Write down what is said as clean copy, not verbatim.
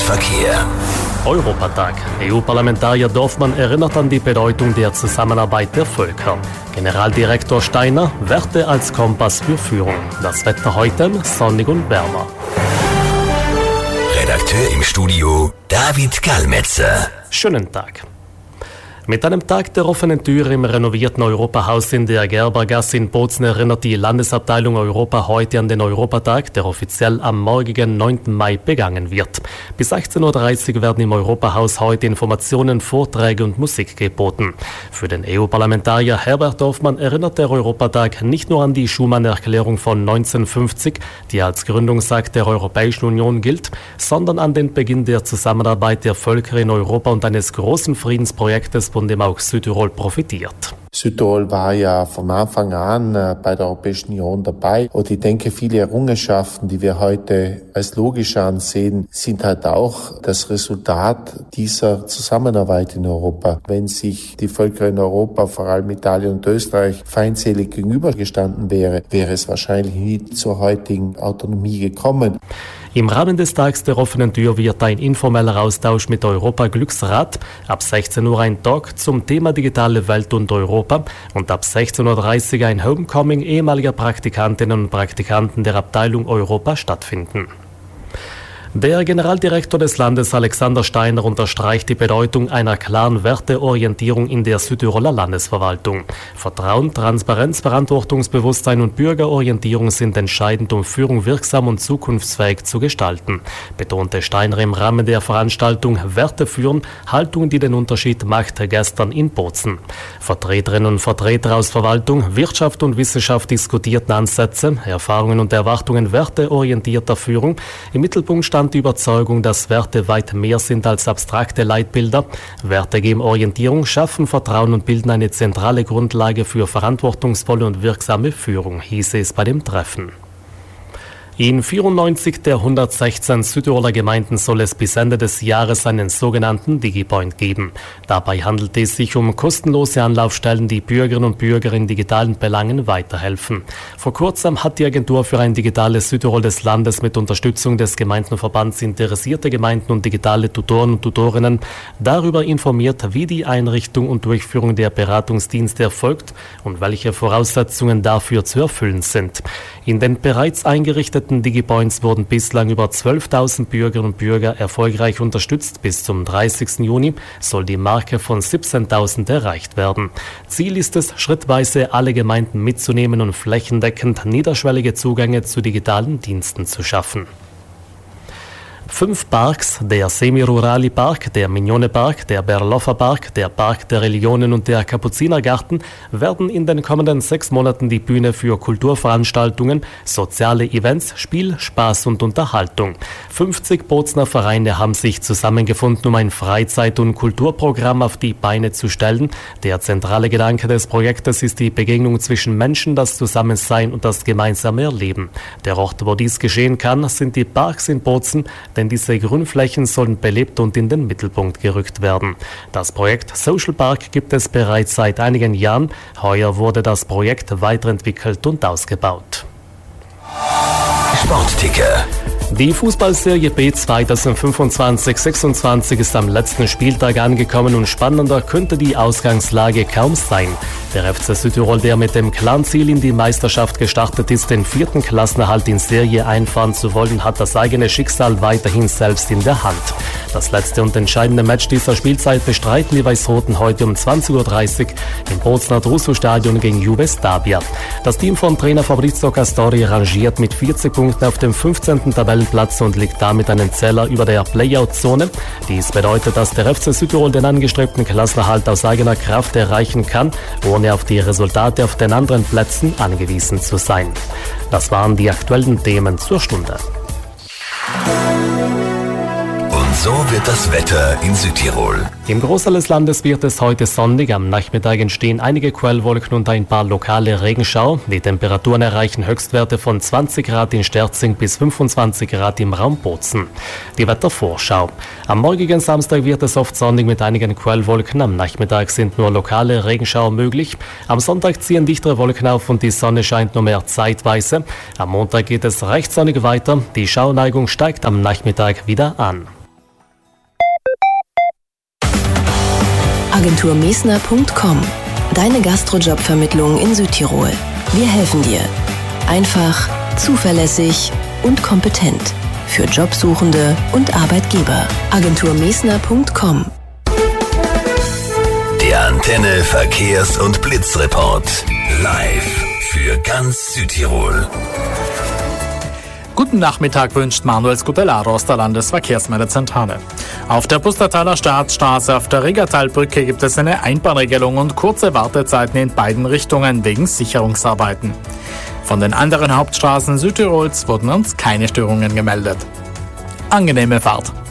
Verkehr. Europatag. EU-Parlamentarier Dorfmann erinnert an die Bedeutung der Zusammenarbeit der Völker. Generaldirektor Steiner, Werte als Kompass für Führung. Das Wetter heute sonnig und wärmer. Redakteur im Studio David Kalmetzer. Schönen Tag. Mit einem Tag der offenen Tür im renovierten Europahaus in der Gerbergasse in Bozen erinnert die Landesabteilung Europa heute an den Europatag, der offiziell am morgigen 9. Mai begangen wird. Bis 16.30 Uhr werden im Europahaus heute Informationen, Vorträge und Musik geboten. Für den EU-Parlamentarier Herbert Dorfmann erinnert der Europatag nicht nur an die Schuman-Erklärung von 1950, die als Gründungsakt der Europäischen Union gilt, sondern an den Beginn der Zusammenarbeit der Völker in Europa und eines großen Friedensprojektes, von dem auch Südtirol profitiert. Südtirol war ja von Anfang an bei der Europäischen Union dabei und ich denke, viele Errungenschaften, die wir heute als logisch ansehen, sind halt auch das Resultat dieser Zusammenarbeit in Europa. Wenn sich die Völker in Europa, vor allem Italien und Österreich, feindselig gegenübergestanden wäre es wahrscheinlich nie zur heutigen Autonomie gekommen. Im Rahmen des Tags der offenen Tür wird ein informeller Austausch mit Europa Glücksrat, ab 16 Uhr ein Talk zum Thema digitale Welt und Europa und ab 16.30 Uhr ein Homecoming ehemaliger Praktikantinnen und Praktikanten der Abteilung Europa stattfinden. Der Generaldirektor des Landes Alexander Steiner unterstreicht die Bedeutung einer klaren Werteorientierung in der Südtiroler Landesverwaltung. Vertrauen, Transparenz, Verantwortungsbewusstsein und Bürgerorientierung sind entscheidend, um Führung wirksam und zukunftsfähig zu gestalten, betonte Steiner im Rahmen der Veranstaltung Werte führen, Haltung, die den Unterschied macht, gestern in Bozen. Vertreterinnen und Vertreter aus Verwaltung, Wirtschaft und Wissenschaft diskutierten Ansätze, Erfahrungen und Erwartungen werteorientierter Führung. Im Mittelpunkt stand die Überzeugung, dass Werte weit mehr sind als abstrakte Leitbilder. Werte geben Orientierung, schaffen Vertrauen und bilden eine zentrale Grundlage für verantwortungsvolle und wirksame Führung, hieß es bei dem Treffen. In 94 der 116 Südtiroler Gemeinden soll es bis Ende des Jahres einen sogenannten DigiPoint geben. Dabei handelt es sich um kostenlose Anlaufstellen, die Bürgerinnen und Bürger in digitalen Belangen weiterhelfen. Vor kurzem hat die Agentur für ein digitales Südtirol des Landes mit Unterstützung des Gemeindenverbands interessierte Gemeinden und digitale Tutoren und Tutorinnen darüber informiert, wie die Einrichtung und Durchführung der Beratungsdienste erfolgt und welche Voraussetzungen dafür zu erfüllen sind. In den bereits eingerichteten DigiPoints wurden bislang über 12.000 Bürgerinnen und Bürger erfolgreich unterstützt. Bis zum 30. Juni soll die Marke von 17.000 erreicht werden. Ziel ist es, schrittweise alle Gemeinden mitzunehmen und flächendeckend niederschwellige Zugänge zu digitalen Diensten zu schaffen. 5 Parks, der Semi-Rurali Park, der Mignone Park, der Berloffa Park, der Park der Religionen und der Kapuzinergarten, werden in den kommenden 6 Monaten die Bühne für Kulturveranstaltungen, soziale Events, Spiel, Spaß und Unterhaltung. 50 Bozner Vereine haben sich zusammengefunden, um ein Freizeit- und Kulturprogramm auf die Beine zu stellen. Der zentrale Gedanke des Projektes ist die Begegnung zwischen Menschen, das Zusammensein und das gemeinsame Erleben. Der Ort, wo dies geschehen kann, sind die Parks in Bozen, denn diese Grünflächen sollen belebt und in den Mittelpunkt gerückt werden. Das Projekt Social Park gibt es bereits seit einigen Jahren. Heuer wurde das Projekt weiterentwickelt und ausgebaut. Sportticker. Die Fußballserie B 2025-26 ist am letzten Spieltag angekommen und spannender könnte die Ausgangslage kaum sein. Der FC Südtirol, der mit dem klaren Ziel in die Meisterschaft gestartet ist, den 4. Klassenerhalt in Serie einfahren zu wollen, hat das eigene Schicksal weiterhin selbst in der Hand. Das letzte und entscheidende Match dieser Spielzeit bestreiten die Weiß-Roten heute um 20.30 Uhr im Bozener Drusu-Stadion gegen Juve Stabia. Das Team von Trainer Fabrizio Castori rangiert mit 40 Punkten auf dem 15. Tabellenplatz und liegt damit einen Zähler über der Playout-Zone. Dies bedeutet, dass der FC Südtirol den angestrebten Klassenerhalt aus eigener Kraft erreichen kann, ohne auf die Resultate auf den anderen Plätzen angewiesen zu sein. Das waren die aktuellen Themen zur Stunde. Und so wird das Wetter in Südtirol. Im Großteil des Landes wird es heute sonnig. Am Nachmittag entstehen einige Quellwolken und ein paar lokale Regenschauer. Die Temperaturen erreichen Höchstwerte von 20 Grad in Sterzing bis 25 Grad im Raum Bozen. Die Wettervorschau. Am morgigen Samstag wird es oft sonnig mit einigen Quellwolken. Am Nachmittag sind nur lokale Regenschauer möglich. Am Sonntag ziehen dichtere Wolken auf und die Sonne scheint nur mehr zeitweise. Am Montag geht es recht sonnig weiter. Die Schauerneigung steigt am Nachmittag wieder an. agenturmesner.com. Deine Gastrojobvermittlung in Südtirol. Wir helfen dir. Einfach, zuverlässig und kompetent. Für Jobsuchende und Arbeitgeber. agenturmesner.com. Der Antenne Verkehrs- und Blitzreport. Live für ganz Südtirol. Guten Nachmittag wünscht Manuel Scutelaro aus der Landesverkehrsmeldezentrale. Auf der Pustertaler Staatsstraße auf der Riggertalbrücke gibt es eine Einbahnregelung und kurze Wartezeiten in beiden Richtungen wegen Sicherungsarbeiten. Von den anderen Hauptstraßen Südtirols wurden uns keine Störungen gemeldet. Angenehme Fahrt!